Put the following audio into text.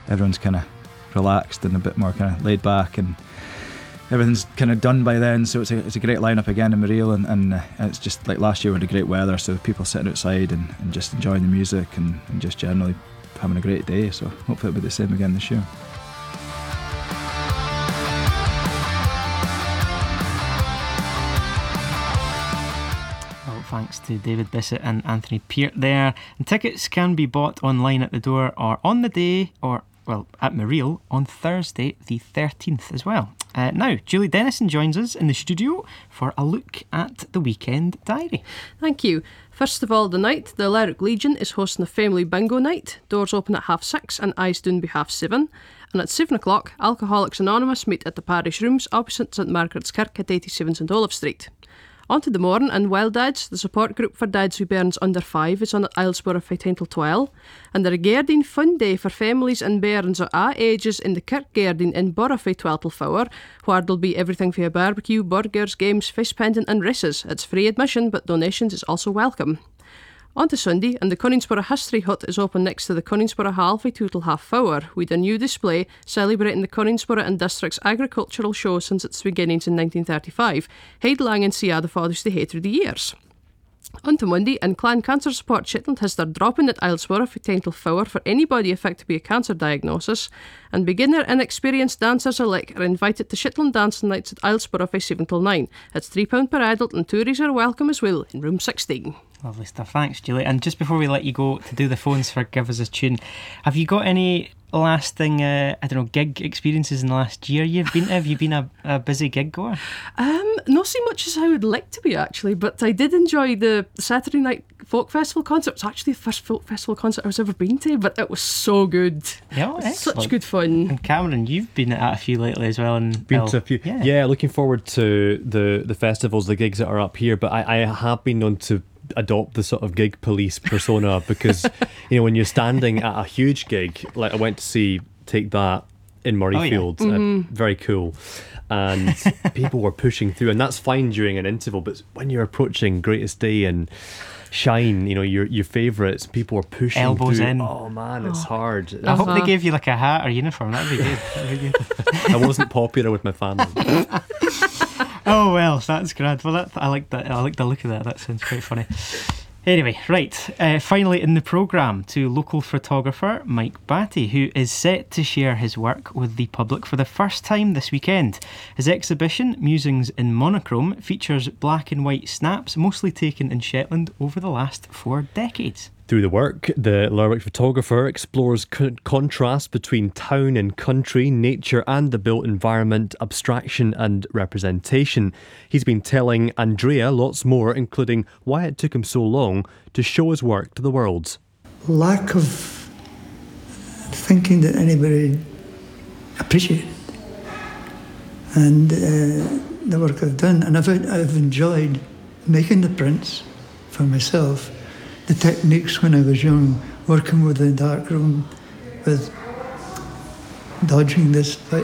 everyone's kind of relaxed and a bit more kind of laid back, and everything's kind of done by then. So it's a great lineup again in Mareel, and it's just like last year we had great weather, so people sitting outside and just enjoying the music and just generally having a great day. So hopefully it'll be the same again this year. Thanks to David Bissett and Anthony Peart there. And tickets can be bought online at the door or on the day, or, well, at Mareel on Thursday the 13th as well. Now, Julie Dennison joins us in the studio for a look at the weekend diary. Thank you. First of all, tonight, the Lerwick Legion is hosting a family bingo night. Doors open at 6:30 and eyes doon be 7:30. And at 7 o'clock, Alcoholics Anonymous meet at the parish rooms opposite St Margaret's Kirk at 87 St Olaf Street. On to the morn, and Wild Dads, the support group for dads who bairns under 5 is on at Islesborough frae 10 till 12. And the Garden Fun Day for families and bairns of all ages in the Kirk Garden in Borough frae 12 till 4, where there'll be everything for a barbecue, burgers, games, fish pendant and races. It's free admission, but donations is also welcome. On to Sunday, and the Coningsborough History Hut is open next to the Coningsborough Hall frae 2 till 4:30, with a new display celebrating the Coningsborough and District's agricultural show since its beginnings in 1935. Head lang and see how the fathers they through the years. On to Monday, and Clan Cancer Support Shetland has their drop-in at Islesborough frae 10 till 4 for anybody affected by a cancer diagnosis, and beginner and experienced dancers alike are invited to Shetland Dancing Nights at Islesborough frae 7 till 9. It's £3 per adult, and touries are welcome as well in room 16. Lovely stuff. Thanks, Julie. And just before we let you go to do the phones for Give Us a Tune, have you got any lasting, gig experiences in the last year you've been to? Have you been a busy gig goer? Not so much as I would like to be, actually, but I did enjoy the Saturday night folk festival concert. It's actually the first folk festival concert I was ever been to, but it was so good. Yeah, such good fun. And Cameron, you've been at a few lately as well. And been to a few. Yeah, looking forward to the festivals, the gigs that are up here, but I have been known to adopt the sort of gig police persona because when you're standing at a huge gig, like I went to see Take That in Murrayfield, very cool, and people were pushing through, and that's fine during an interval, but when you're approaching Greatest Day and Shine, your favourites, people were pushing elbows through. In. Oh man, it's hard. I hope they gave you like a hat or uniform. That'd be good. I wasn't popular with my family. Oh well, that's grand. Well, I like that. I like the look of that. That sounds quite funny. Anyway, right. Finally in the programme, to local photographer Mike Batty, who is set to share his work with the public for the first time this weekend. His exhibition, Musings in Monochrome, features black and white snaps, mostly taken in Shetland over the last 4 decades. Through the work, the Lerwick photographer explores contrast between town and country, nature and the built environment, abstraction and representation. He's been telling Andrea lots more, including why it took him so long to show his work to the world. Lack of thinking that anybody appreciated it. And the work I've done, and I've enjoyed making the prints for myself. The techniques when I was young, working with the darkroom, with dodging this